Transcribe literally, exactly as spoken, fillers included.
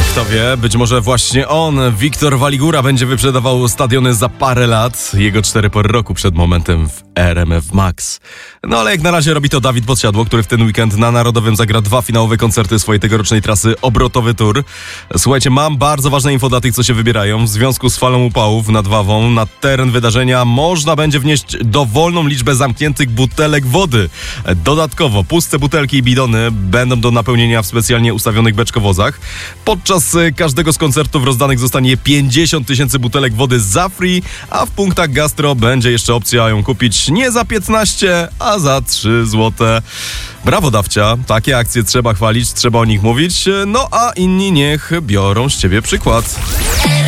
Kto wie, być może właśnie on, Wiktor Waligura, będzie wyprzedawał stadiony za parę lat. Jego cztery pory roku przed momentem w R M F Max. No ale jak na razie robi to Dawid Podsiadło, który w ten weekend na Narodowym zagra dwa finałowe koncerty swojej tegorocznej trasy Obrotowy Tour. Słuchajcie, mam bardzo ważne info dla tych, co się wybierają. W związku z falą upałów nad Wawą na teren wydarzenia można będzie wnieść dowolną liczbę zamkniętych butelek wody. Dodatkowo puste butelki i bidony będą do napełnienia w specjalnie ustawionych beczkowozach. Podczas każdego z koncertów rozdanych zostanie pięćdziesiąt tysięcy butelek wody za free, a w punktach gastro będzie jeszcze opcja ją kupić nie za piętnaście, a za trzy złote. Brawo, Dawcia, takie akcje trzeba chwalić, trzeba o nich mówić, no a inni niech biorą z ciebie przykład.